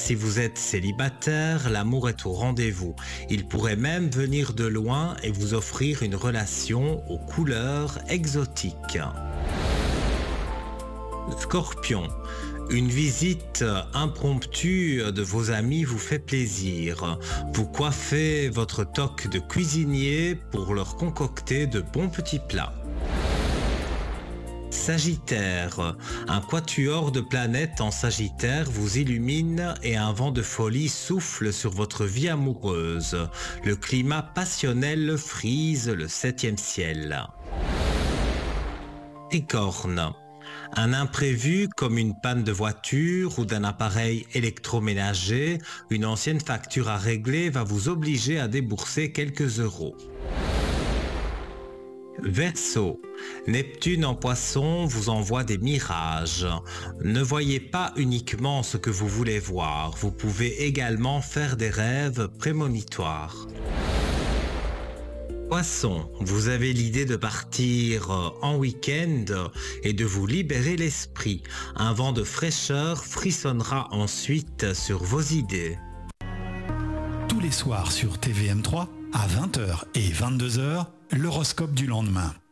Si vous êtes célibataire, l'amour est au rendez-vous. Il pourrait même venir de loin et vous offrir une relation aux couleurs exotiques. Scorpion, une visite impromptue de vos amis vous fait plaisir. Vous coiffez votre toque de cuisinier pour leur concocter de bons petits plats. Sagittaire, un quatuor de planètes en Sagittaire vous illumine et un vent de folie souffle sur votre vie amoureuse. Le climat passionnel frise le septième ciel. Capricorne, un imprévu comme une panne de voiture ou d'un appareil électroménager, une ancienne facture à régler va vous obliger à débourser quelques euros. Verseau, Neptune en Poisson vous envoie des mirages. Ne voyez pas uniquement ce que vous voulez voir, vous pouvez également faire des rêves prémonitoires. Poisson, vous avez l'idée de partir en week-end et de vous libérer l'esprit. Un vent de fraîcheur frissonnera ensuite sur vos idées. Tous les soirs sur TVM3, à 20h et 22h, l'horoscope du lendemain.